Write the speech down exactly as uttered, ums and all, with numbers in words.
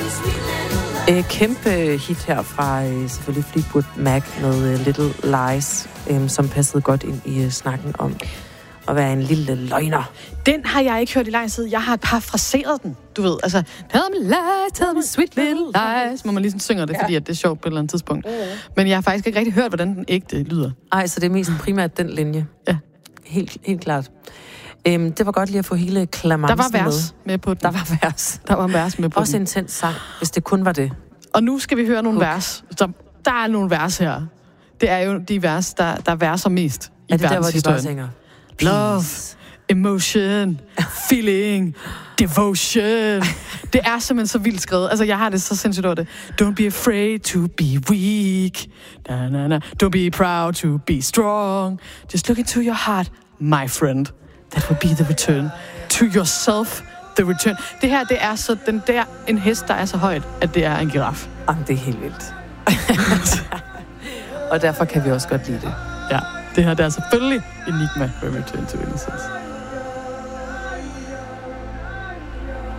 Øh, kæmpe hit her fra øh, selvfølgelig Fleetwood Mac med øh, Little Lies, øh, som passede godt ind i øh, snakken om at være en lille løgner. Den har jeg ikke hørt i lang tid. Jeg har parafraseret den, du ved. Altså, tell me lies, tell me sweet little lies. Må man lige sådan synger det, ja. Fordi at det er sjovt på et eller andet tidspunkt. Ja, ja. Men jeg har faktisk ikke rigtig hørt, hvordan den ægte lyder. Ej, så det er mest primært den linje. Ja. Helt, helt klart. Øhm, det var godt lige at få hele klamancen med. Der var vers med, med på den. Der var vers. Der var vers med på Også den. Også intens sang, hvis det kun var det. Og nu skal vi høre nogle okay. vers. Så der er nogle vers her. Det er jo de vers, der, der verser mest i er det der, hvor de bare synger? Peace. Love, emotion, feeling, devotion. Det er simpelthen så vildt skrevet. Altså, jeg har det så sindssygt over det. Don't be afraid to be weak. Da, na, na. Don't be proud to be strong. Just look into your heart, my friend. That will be the return. To yourself, the return. Det her, det er så den der en hest, der er så højt, at det er en giraf. Jamen, det er helt vildt. Og derfor kan vi også godt lide det. Ja, det her, det er selvfølgelig Enigma, Return to Innocence.